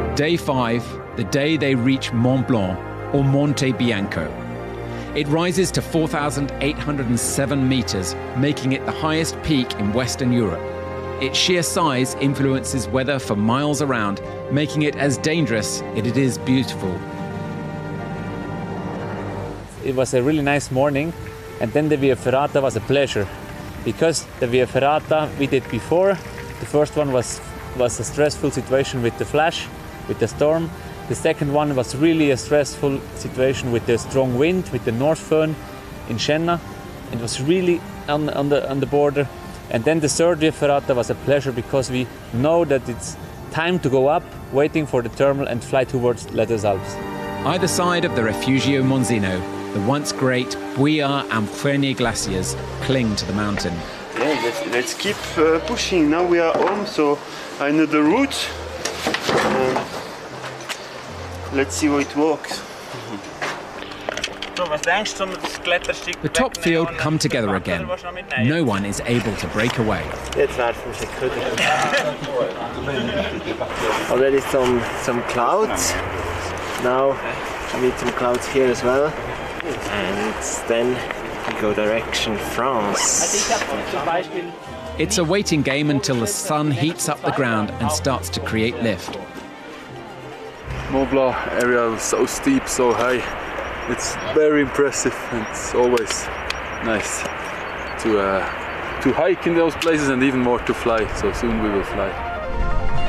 Day 5, the day they reach Mont Blanc, or Monte Bianco. It rises to 4,807 meters, making it the highest peak in Western Europe. Its sheer size influences weather for miles around, making it as dangerous as it is beautiful. It was a really nice morning, and then the Via Ferrata was a pleasure. Because the Via Ferrata we did before, the first one was a stressful situation with the flash, with the storm. The second one was really a stressful situation with the strong wind, with the North Föhn in Siena. It was really on the border. And then the third Via Ferrata was a pleasure because we know that it's time to go up, waiting for the thermal and fly towards Les Deux Alpes. Either side of the Refugio Monzino, the once great Bouillard and Fernier glaciers cling to the mountain. Yeah, let's keep pushing. Now we are home, so I know the route. Let's see how it works. The top field come together again. No one is able to break away. Already some clouds. Now we need some clouds here as well. And then we go direction France. It's a waiting game until the sun heats up the ground and starts to create lift. Mont Blanc area is so steep, so high. It's very impressive, and it's always nice to hike in those places and even more to fly. So soon we will fly.